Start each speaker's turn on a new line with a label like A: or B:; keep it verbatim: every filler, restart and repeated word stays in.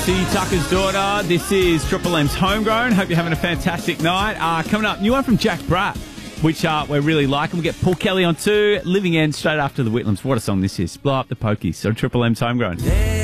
A: Lucy Tucker's daughter. This is Triple M's Homegrown. Hope you're having a fantastic night. Uh, coming up, new one from Jack Bratt, which uh, we're really liking. We get Paul Kelly on too. Living End straight after the Whitlams. What a song this is. Blow Up the Pokies. So Triple M's Homegrown.